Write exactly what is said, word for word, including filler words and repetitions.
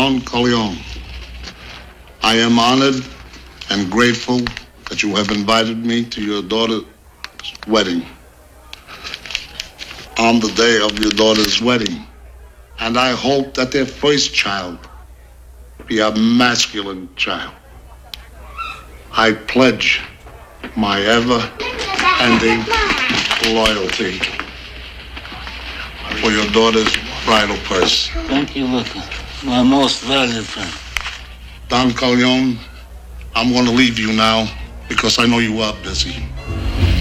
Don Corleone, I am honored and grateful that you have invited me to your daughter's wedding. On the day of your daughter's wedding. And I hope that their first child be a masculine child. I pledge my ever-ending loyalty for your daughter's bridal purse. Thank you, Luca. My most valued friend. Don Corleone, I'm going to leave you now because I know you are busy.